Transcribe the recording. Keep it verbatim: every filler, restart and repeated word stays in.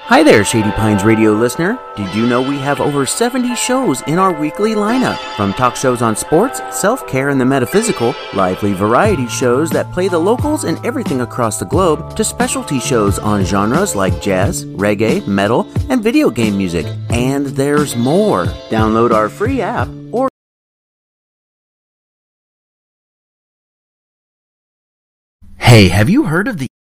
Hi there, Shady Pines radio listener. Did you know we have over seventy shows in our weekly lineup? From talk shows on sports, self-care, and the metaphysical, lively variety shows that play the locals and everything across the globe, to specialty shows on genres like jazz, reggae, metal, and video game music. And there's more. Download our free app or Hey, have you heard of the